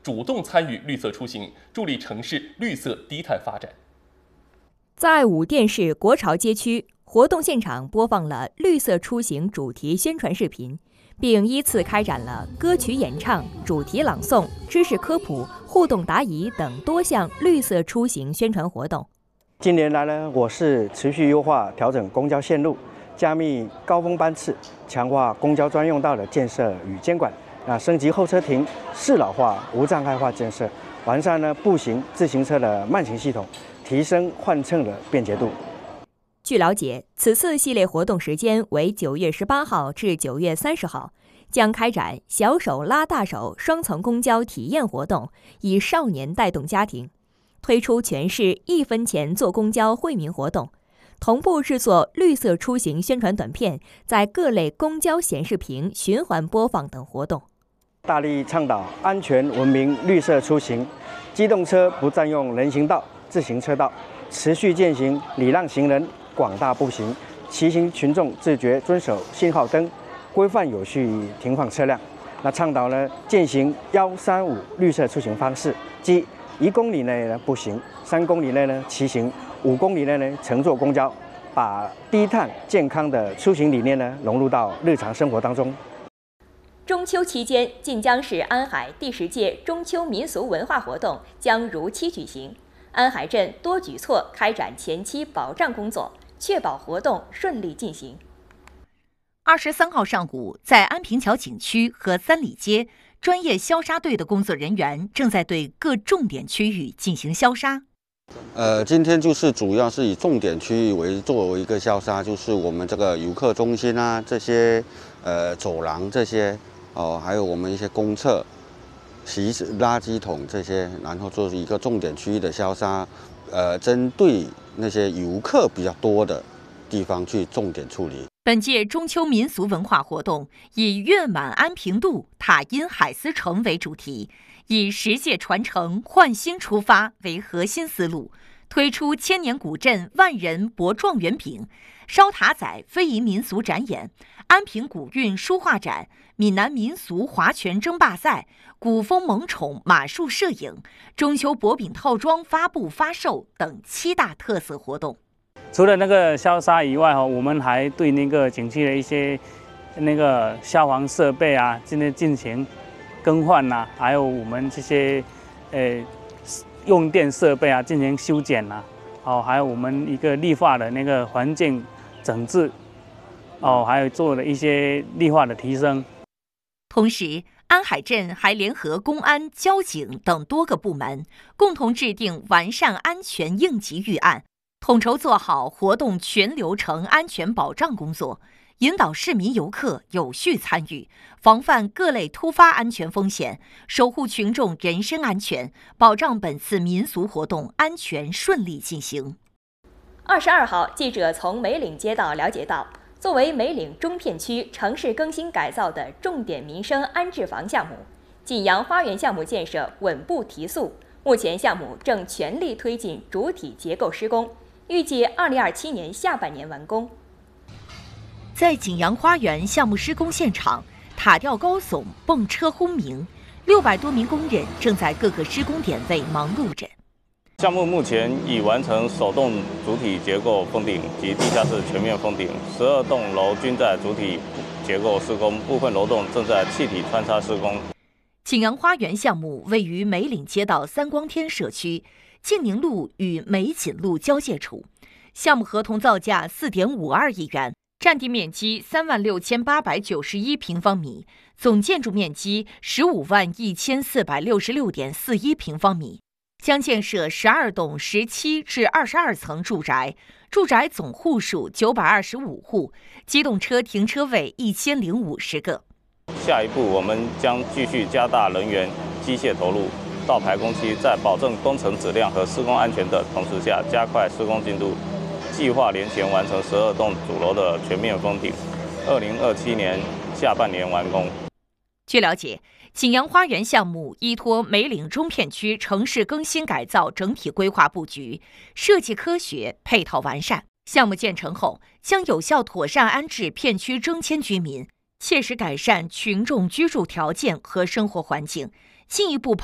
主动参与绿色出行，助力城市绿色低碳发展。 在武店市国潮街区，活动现场播放了绿色出行主题宣传视频，并依次开展了歌曲演唱、主题朗诵、知识科普、互动答疑等多项绿色出行宣传活动。 近年来呢，我市持续优化调整公交线路，加密高峰班次，强化公交专用道的建设与监管。升级候车亭适老化、无障碍化建设，完善步行、自行车的慢行系统，提升换乘的便捷度。 据了解，此次系列活动时间为9月18号至9月30号，将开展小手拉大手双层公交体验活动，以少年带动家庭，推出全市1分钱坐公交惠民活动，同步制作绿色出行宣传短片，在各类公交显示屏循环播放等活动。 大力倡导安全文明绿色出行，机动车不占用人行道、自行车道，持续践行礼让行人、广大步行，骑行群众自觉遵守信号灯，规范有序停放车辆。倡导践行135绿色出行方式，即1公里内步行，3公里内骑行，5公里内乘坐公交，把低碳健康的出行理念融入到日常生活当中。 中秋期间，晋江市安海第10届中秋民俗文化活动将如期举行。安海镇多举措开展前期保障工作，确保活动顺利进行。 23号上午，在安平桥景区和三里街，专业消杀队的工作人员正在对各重点区域进行消杀。 今天就是主要是以重点区域作为一个消杀，就是我们这个游客中心啊，这些走廊这些还有我们一些公厕、垃圾桶这些，然后做一个重点区域的消杀，针对那些游客比较多的地方去重点处理。 本届中秋民俗文化活动以月满安平渡，塔阴海丝城为主题，以实践传承、焕新出发为核心思路，推出千年古镇万人博状元饼、烧塔仔非遗民俗展演、安平古韵书画展、闽南民俗划拳争霸赛、古风萌宠马术摄影、中秋薄饼套装发布发售等7大特色活动。 除了那个消杀以外，我们还对那个景区的一些消防设备啊，进行更换啊，还有我们这些用电设备啊进行修剪啊，还有我们一个绿化的那个环境整治，还有做了一些绿化的提升。 同时，安海镇还联合公安、交警等多个部门，共同制定完善安全应急预案，统筹做好活动全流程安全保障工作，引导市民游客有序参与，防范各类突发安全风险，守护群众人身安全，保障本次民俗活动安全顺利进行。 22号，记者从梅岭街道了解到，作为梅岭中片区城市更新改造的重点民生安置房项目，锦阳花园项目建设稳步提速，目前项目正全力推进主体结构施工，预计2027年下半年完工。 在锦阳花园项目施工现场，塔吊高耸，泵车轰鸣，600多名工人正在各个施工点位忙碌着。 项目目前已完成首栋主体结构封顶及地下室全面封顶，12栋楼均在主体结构施工，部分楼栋正在气体穿插施工。 锦阳花园项目位于梅岭街道三光天社区晋宁路与梅锦路交界处，项目合同造价4.52亿元，占地面积36891平方米，总建筑面积151466.41平方米。将建设12栋17至22层住宅，住宅总户数925户，机动车停车位1050个。 下一步，我们将继续加大人员、机械投入，到排工期在保证工程质量和施工安全的同时下，加快施工进度，计划年前完成12栋主楼的全面封顶，2027年下半年完工。 据了解，锦阳花园项目依托梅岭中片区城市更新改造整体规划布局，设计科学，配套完善。项目建成后，将有效妥善安置片区征迁居民，切实改善群众居住条件和生活环境，进一步